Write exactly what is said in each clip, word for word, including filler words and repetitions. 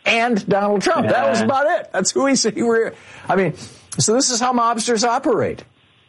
and Donald Trump. Yeah. That was about it. That's who he said he were. I mean, so this is how mobsters operate.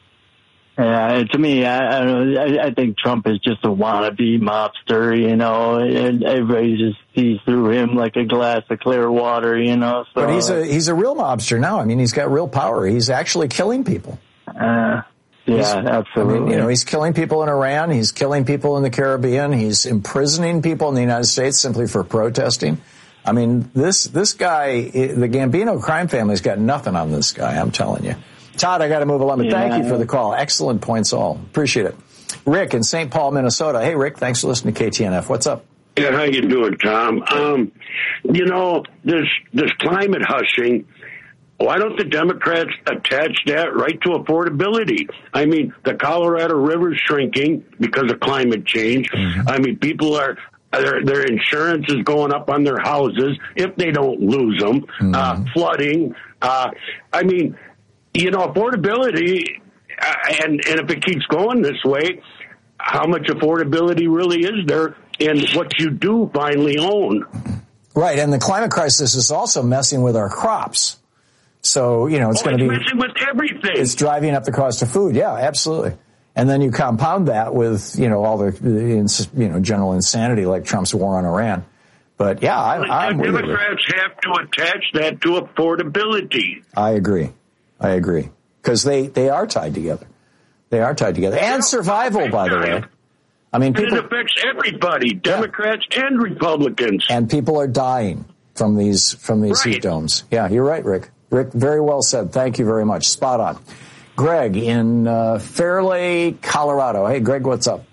Yeah, to me, I, I I think Trump is just a wannabe mobster, you know, and everybody just sees through him like a glass of clear water, you know. So. But he's a he's a real mobster now. I mean, he's got real power. He's actually killing people. Uh, yeah, he's, absolutely. I mean, you know, he's killing people in Iran. He's killing people in the Caribbean. He's imprisoning people in the United States simply for protesting. I mean, this this guy, the Gambino crime family's got nothing on this guy, I'm telling you. Todd, I got to move along, but yeah. Thank you for the call. Excellent points all. Appreciate it. Rick in Saint Paul, Minnesota. Hey, Rick, thanks for listening to K T N F. What's up? Yeah, how you doing, Tom? Um, you know, this this climate hushing, why don't the Democrats attach that right to affordability? I mean, the Colorado River's shrinking because of climate change. Mm-hmm. I mean, people are, their, their insurance is going up on their houses if they don't lose them. Mm-hmm. Uh, flooding. Uh, I mean, you know, affordability, uh, and, and if it keeps going this way, how much affordability really is there in what you do finally own? Right, and the climate crisis is also messing with our crops. So, you know, it's oh, going to be messing with everything. It's driving up the cost of food. Yeah, absolutely. And then you compound that with, you know, all the, the you know, general insanity like Trump's war on Iran. But yeah, I, I'm the with Democrats you. have to attach that to affordability. I agree. I agree. Because they, they are tied together. They are tied together. And survival, by the way. I mean, people, and it affects everybody, Democrats yeah. and Republicans. And people are dying from these from these right. heat domes. Yeah, you're right, Rick. Rick, very well said. Thank you very much. Spot on. Greg in uh, Fairleigh, Colorado. Hey, Greg, what's up?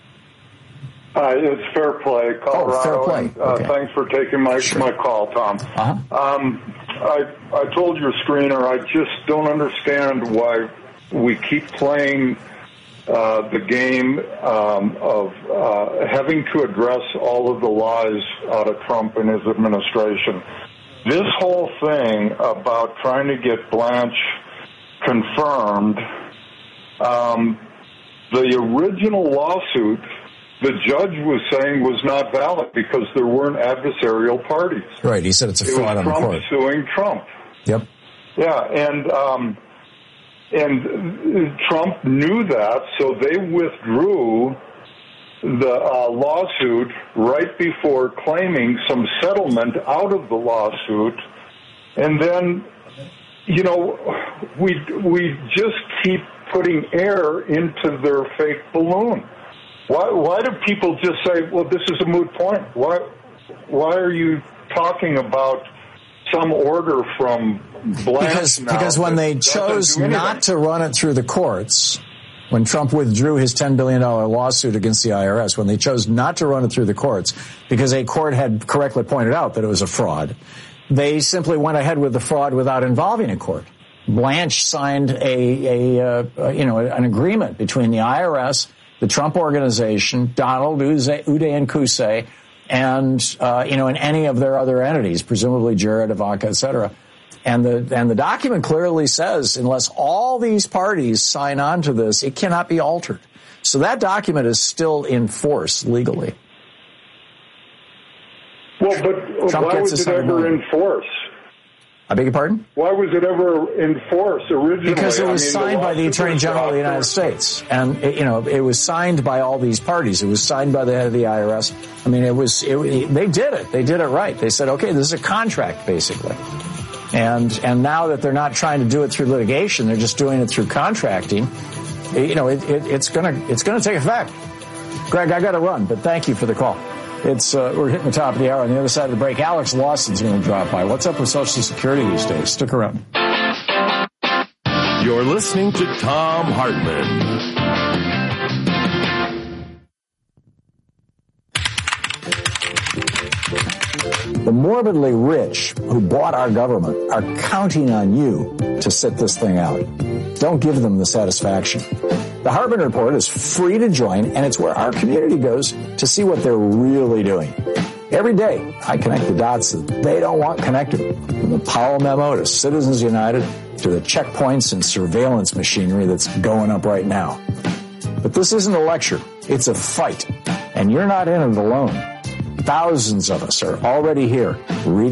Uh, it's Fair Play, Colorado. Oh, Fair Play. And, uh, okay. Thanks for taking my sure. my call, Tom. Uh-huh. Um, I I told your screener I just don't understand why we keep playing uh, the game um, of uh, having to address all of the lies out of Trump and his administration. This whole thing about trying to get Blanche confirmed, um, the original lawsuit, the judge was saying was not valid because there weren't adversarial parties. Right. He said it's a fraud on the court. It was Trump suing Trump. Yep. Yeah, and um, and Trump knew that, so they withdrew the uh, lawsuit right before claiming some settlement out of the lawsuit, and then, you know, we we just keep putting air into their fake balloon. Why why do people just say, well, this is a moot point? Why why are you talking about some order from Blanche Because, now because when they chose not to run it through the courts, when Trump withdrew his ten billion dollars lawsuit against the I R S, when they chose not to run it through the courts because a court had correctly pointed out that it was a fraud, they simply went ahead with the fraud without involving a court. Blanche signed a, a, uh, you know, an agreement between the I R S, the Trump Organization, Donald, Uday, Uday and Qusay, and, uh, you know, and any of their other entities, presumably Jared, Ivanka, et cetera. And the, and the document clearly says, unless all these parties sign on to this, it cannot be altered. So that document is still in force legally. Well, but Trump why was it ever in force? I beg your pardon? Why was it ever in force originally? Because it was I mean, signed the by the Attorney General of the United States. And, it, you know, it was signed by all these parties. It was signed by the head of the I R S. I mean, it was, it, it, they did it. They did it right. They said, okay, this is a contract, basically. And, and now that they're not trying to do it through litigation, they're just doing it through contracting, you know, it, it, it's gonna, it's gonna take effect. Greg, I gotta run, but thank you for the call. It's, uh, we're hitting the top of the hour. On the other side of the break, Alex Lawson's going to drop by. What's up with Social Security these days? Stick around. You're listening to Thom Hartmann. The morbidly rich who bought our government are counting on you to sit this thing out. Don't give them the satisfaction. The Hartmann Report is free to join, and it's where our community goes to see what they're really doing. Every day, I connect the dots that they don't want connected. From the Powell memo to Citizens United to the checkpoints and surveillance machinery that's going up right now. But this isn't a lecture. It's a fight. And you're not in it alone. Thousands of us are already here reading